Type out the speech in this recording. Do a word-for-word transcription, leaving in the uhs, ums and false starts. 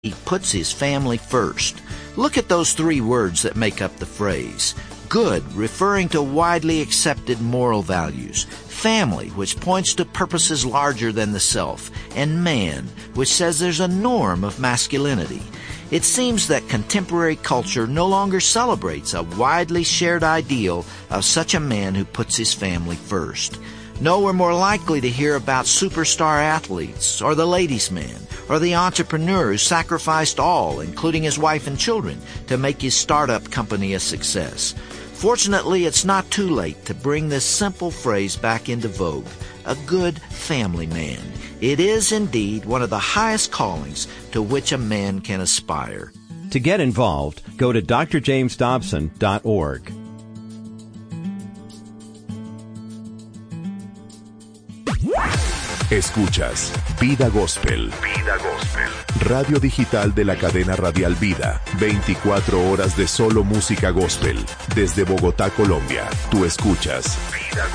He puts his family first. Look at those three words that make up the phrase. Good, referring to widely accepted moral values. Family, which points to purposes larger than the self. And man, which says there's a norm of masculinity. It seems that contemporary culture no longer celebrates a widely shared ideal of such a man who puts his family first. No, we're more likely to hear about superstar athletes, or the ladies' man, or the entrepreneur who sacrificed all, including his wife and children, to make his startup company a success. Fortunately, it's not too late to bring this simple phrase back into vogue, a good family man. It is indeed one of the highest callings to which a man can aspire. To get involved, go to d r james dobson dot org. Escuchas Vida Gospel. Vida Gospel. Radio digital de la cadena radial Vida. veinticuatro horas de solo música gospel. Desde Bogotá, Colombia. Tú escuchas Vida